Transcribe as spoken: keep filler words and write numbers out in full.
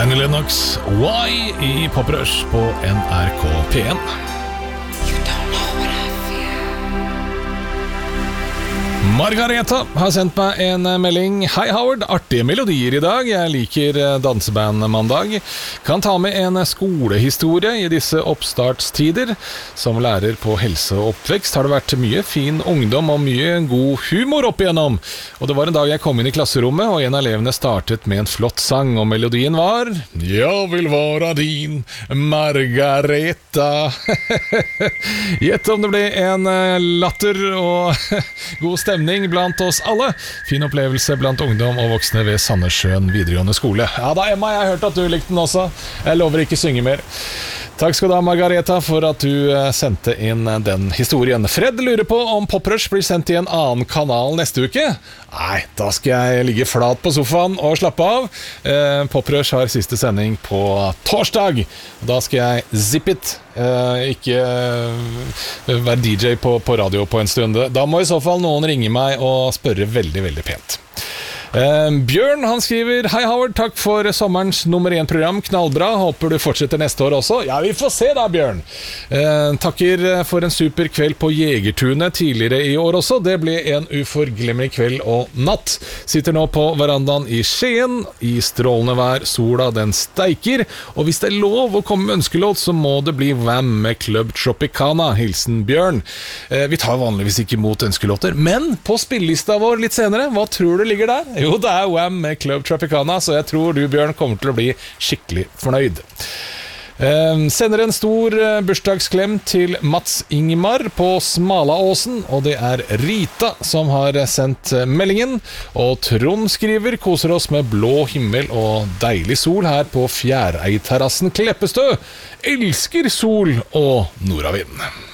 Annie Lennox, Why i Poprush på N R K P en. Margareta har sendt meg en melding. Hei Howard, artige melodier i dag. Jeg liker dansebandmandag. Kan ta med en skolehistorie i disse oppstartstider. Som lærer på helse og oppvekst har det vært mye fin ungdom og mye god humor opp igjennom. Og det var en dag jeg kom inn i klasserommet, og en av elevene startet med en flott sang, og melodien var Jeg vil være din Margareta. Gjett om det ble en latter og god stemning blant oss alle. Fin opplevelse blant ungdom og voksne ved Sandnessjøen videregående skole. Ja da, Emma, jeg har hørt at du likte den også. Jeg lover ikke synge mer. Takk skal du ha, Margareta, for at du sendte inn den historien. Fred lurer på om Poprush blir sendt i en annen kanal neste uke. Nei, da skal jeg ligge flat på sofaen og slappe av. eh, Poprush har siste sending på torsdag. Da skal jeg zip it, eh, ikke eh, være D J på, på radio på en stund. Da må i så fall noen ringe meg og spørre veldig, veldig pent. Uh, Bjørn, han skriver Hei Howard, takk for sommerens nummer én program. Knallbra, håper du fortsetter neste år også. Ja, vi får se da, Bjørn. uh, Takker for en super kveld på Jegertunet tidligere i år også. Det ble en uforglemmelig kveld og natt. Sitter nå på verandaen i Skien, i strålende vær, sola den steiker. Og hvis det er lov å komme med ønskelåt, så må det bli Wham med Club Tropicana. Hilsen Bjørn. uh, Vi tar vanligvis ikke imot ønskelåter, men på spillelista vår litt senere, hva tror du ligger der? Jo, det er Wham med Club Tropicana, så jeg tror du, Bjørn, kommer til å bli skikkelig fornøyd. Eh, sender en stor bursdagsklem til Mats Ingmar på Smalaåsen, og det er Rita som har sendt meldingen. Og Trond skriver koser oss med blå himmel og deilig sol her på Fjæreidterrassen Kleppestø. Elsker sol og nordavind.